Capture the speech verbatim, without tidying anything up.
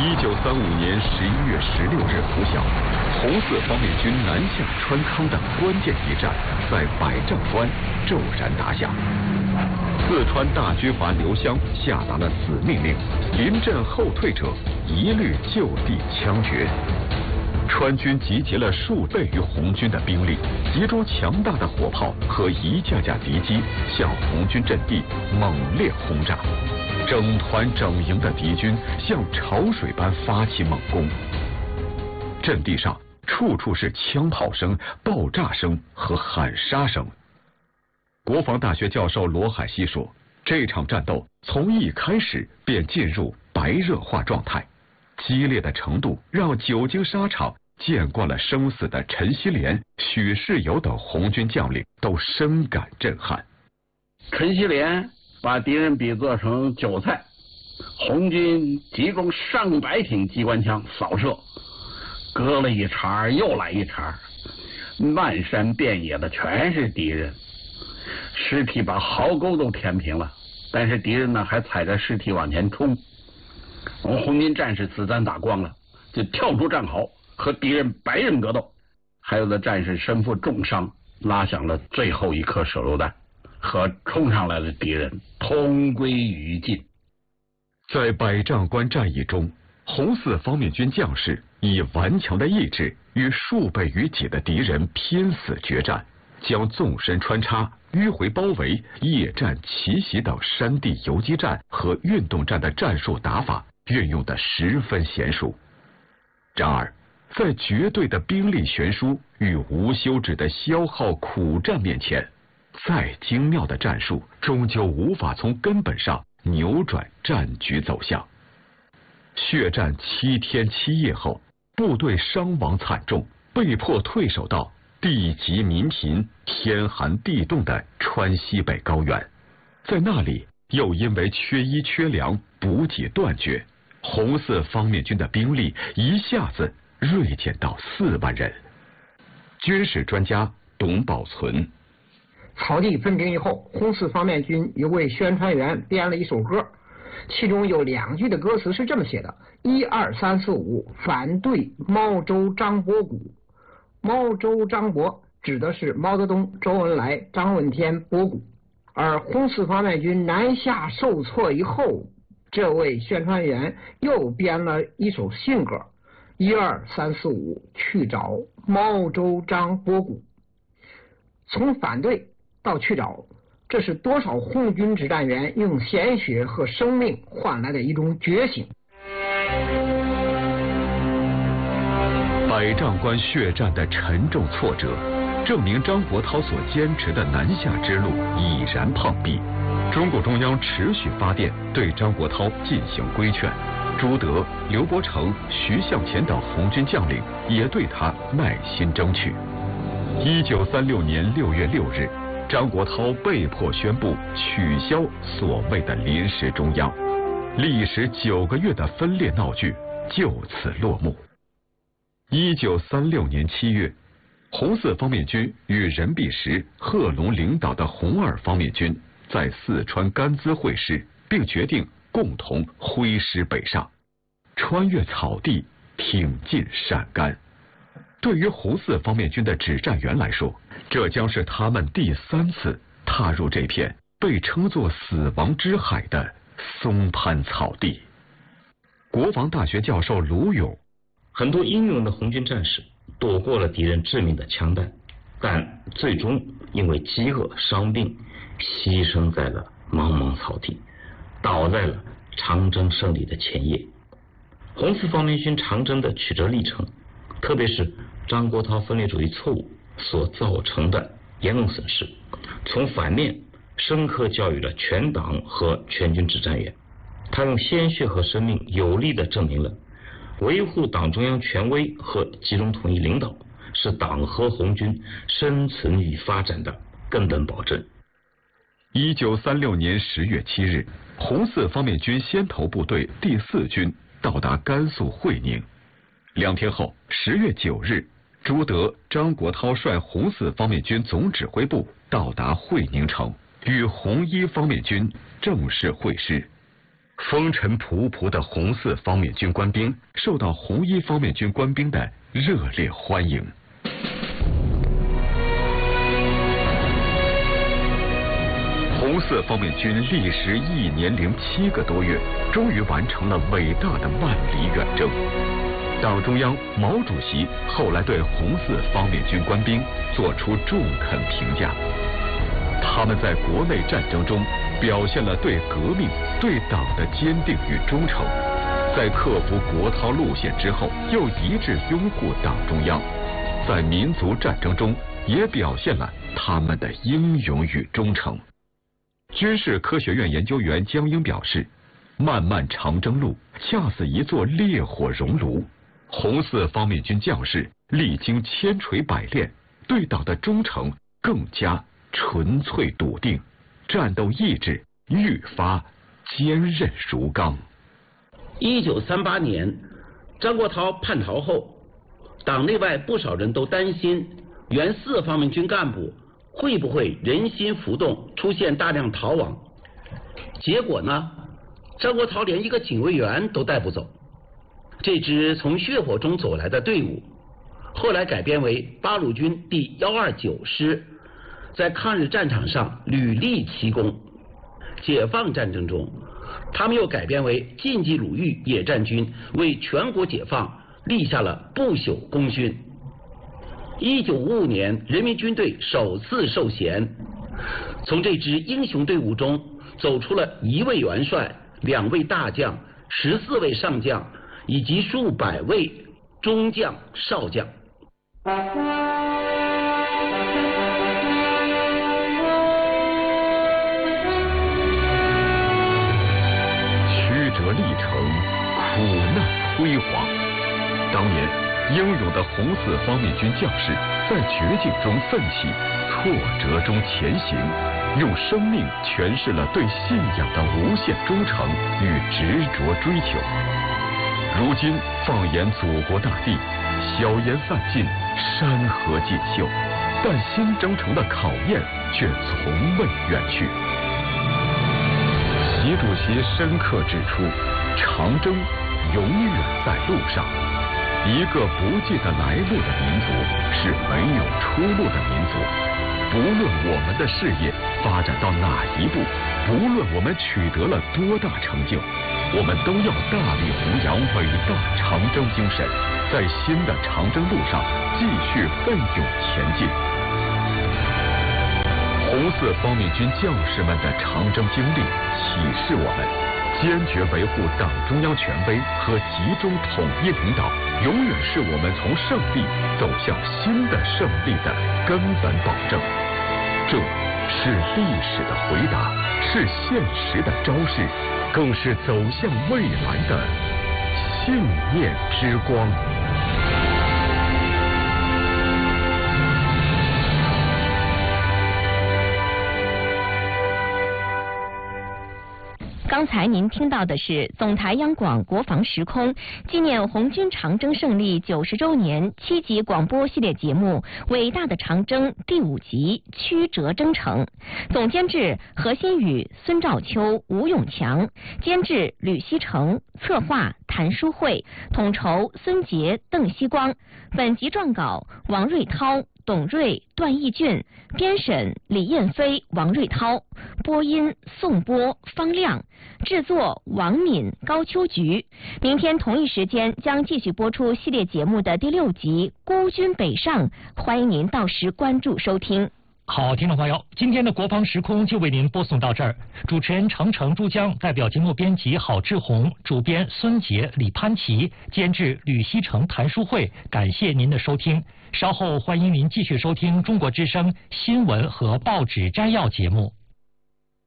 一九三五年十一月十六日拂晓，红四方面军南下川康的关键一战在百丈关骤然打响。四川大军阀刘湘下达了死命令，临阵后退者一律就地枪决。川军集结了数倍于红军的兵力，集中强大的火炮和一架架敌机，向红军阵地猛烈轰炸。整团整营的敌军像潮水般发起猛攻，阵地上处处是枪炮声、爆炸声和喊杀声。国防大学教授罗海西说，这场战斗从一开始便进入白热化状态，激烈的程度让久经沙场、见惯了生死的陈锡联、许世友等红军将领都深感震撼。 陈锡联把敌人比作成韭菜，红军集中上百挺机关枪扫射，割了一茬又来一茬，漫山遍野的全是敌人，尸体把壕沟都填平了，但是敌人呢还踩着尸体往前冲。我们红军战士子弹打光了，就跳出战壕和敌人白刃格斗，还有的战士身负重伤，拉响了最后一颗手榴弹，和冲上来的敌人同归于尽。 在百丈关战役中，红四方面军将士以顽强的意志与数倍于己的敌人拼死决战，将纵深穿插、迂回包围、夜战奇袭等山地游击战和运动战的战术打法运用得十分娴熟。然而，在绝对的兵力悬殊与无休止的消耗苦战面前，再精妙的战术终究无法从根本上扭转战局走向。血战七天七夜后，部队伤亡惨重，被迫退守到地极民贫、天寒地冻的川西北高原。在那里，又因为缺衣缺粮，补给断绝，红四方面军的兵力一下子锐减到四万人。军事专家董宝存： 草地分兵以后，红四方面军有位宣传员编了一首歌，其中有两句的歌词是这么写的：一二三四五，反对毛周张伯古。毛周张伯指的是毛泽东、周恩来、张闻天、博古。而红四方面军南下受挫以后，这位宣传员又编了一首新歌：一二三四五，去找毛周张伯古。从反对到去找，这是多少红军指战员用鲜血和生命换来的一种觉醒。 百丈关血战的沉重挫折，证明张国焘所坚持的南下之路已然碰壁。中共中央持续发电对张国焘进行规劝，朱德、刘伯承、徐向前等红军将领也对他耐心争取。一九三六年六月六日，张国焘被迫宣布取消所谓的临时中央，历时九个月的分裂闹剧就此落幕。一九三六年七月，红四方面军与任弼时、贺龙领导的红二方面军在四川甘孜会师，并决定共同挥师北上，穿越草地，挺进陕甘。对于红四方面军的指战员来说，这将是他们第三次踏入这片被称作死亡之海的松潘草地。国防大学教授卢勇： 很多英勇的红军战士躲过了敌人致命的枪弹，但最终因为饥饿伤病，牺牲在了茫茫草地，倒在了长征胜利的前夜。红四方面军长征的曲折历程，特别是张国焘分裂主义错误所造成的严重损失，从反面深刻教育了全党和全军指战员。他用鲜血和生命有力地证明了维护党中央权威和集中统一领导是党和红军生存与发展的根本保证。 一九三六年十月七日，红四方面军先头部队第四军到达甘肃会宁。两天后，十月九日，朱德、张国焘率红四方面军总指挥部到达会宁城，与红一方面军正式会师。 风尘仆仆的红四方面军官兵受到红一方面军官兵的热烈欢迎。红四方面军历时一年零七个多月，终于完成了伟大的万里远征。党中央、毛主席后来对红四方面军官兵作出中肯评价，他们在国内战争中表现了对革命、对党的坚定与忠诚，在克服国焘路线之后，又一致拥护党中央，在民族战争中也表现了他们的英勇与忠诚。军事科学院研究员江英表示，漫漫长征路恰似一座烈火熔炉，红四方面军将士历经千锤百炼，对党的忠诚更加纯粹笃定，战斗意志愈发坚韧如钢。 一九三八年，张国焘叛逃后，党内外不少人都担心原四方面军干部会不会人心浮动，出现大量逃亡。结果呢，张国焘连一个警卫员都带不走。这支从血火中走来的队伍，后来改编为八路军第一二九师，在抗日战场上屡立奇功。解放战争中，他们又改编为晋冀鲁豫野战军，为全国解放立下了不朽功勋。一九五五年，人民军队首次授衔，从这支英雄队伍中走出了一位元帅、两位大将、十四位上将以及数百位中将、少将。 曲折历程，苦难辉煌。当年英勇的红四方面军将士在绝境中奋起，挫折中前行，用生命诠释了对信仰的无限忠诚与执着追求。如今放眼祖国大地，硝烟散尽，山河锦绣，但新征程的考验却从未远去。习主席深刻指出，长征永远在路上。一个不记得来路的民族是没有出路的民族。不论我们的事业发展到哪一步，不论我们取得了多大成就，我们都要大力弘扬伟大长征精神，在新的长征路上继续奋勇前进。红四方面军将士们的长征经历启示我们，坚决维护党中央权威和集中统一领导，永远是我们从胜利走向新的胜利的根本保证。这是历史的回答，是现实的昭示，更是走向未来的信念之光。 刚才您听到的是总台央广国防时空纪念红军长征胜利九十周年七集广播系列节目《伟大的长征》第五集《曲折征程》，总监制何新宇、孙兆秋、吴永强，监制吕锡成，策划谭书慧，统筹孙杰、邓希光。本集撰稿王瑞涛、董瑞、段义俊，编审李燕飞、王瑞涛，播音宋波、方亮，制作王敏、高秋菊。明天同一时间将继续播出系列节目的第六集《孤军北上》，欢迎您到时关注收听。 好，听众朋友，今天的国防时空就为您播送到这儿。主持人程程、珠江，代表节目编辑郝志红，主编孙杰、李潘琪，监制吕锡成、谭书慧，感谢您的收听。稍后欢迎您继续收听中国之声新闻和报纸摘要节目。